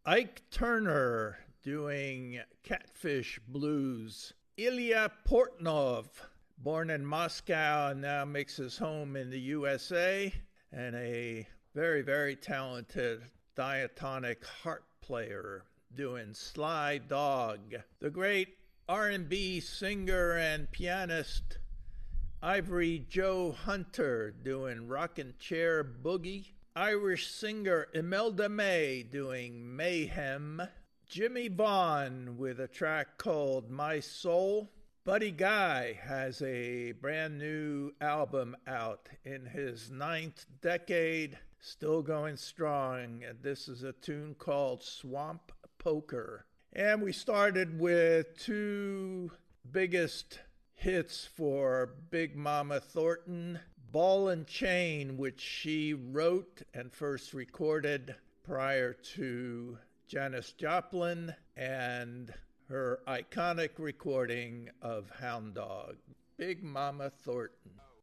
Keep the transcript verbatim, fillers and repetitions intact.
Ike Turner doing Catfish Blues. Ilya Portnov, born in Moscow and now makes his home in the U S A, and a very, very talented diatonic harp player doing Sly Dog. The great R and B singer and pianist Ivory Joe Hunter doing Rockin' Chair Boogie. Irish singer Imelda May doing Mayhem. Jimmy Vaughn with a track called My Soul. Buddy Guy has a brand new album out in his ninth decade, still going strong. And this is a tune called Swamp Poker. And we started with two biggest hits for Big Mama Thornton. Ball and Chain, which she wrote and first recorded prior to Janis Joplin, and her iconic recording of Hound Dog. Big Mama Thornton.